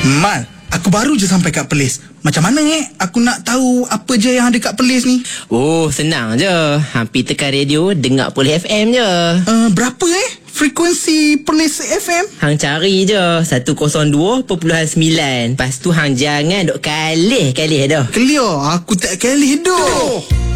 Mal, aku baru je sampai kat Perlis. Macam mana aku nak tahu apa je yang ada kat Perlis ni? Oh, senang je. Hampir tekan radio, dengar Perlis FM je. Berapa frekuensi Perlis FM? Hang cari je 102.9. Lepas tu hang jangan duk kalih-kalih dah. Clear, aku tak kalih dah.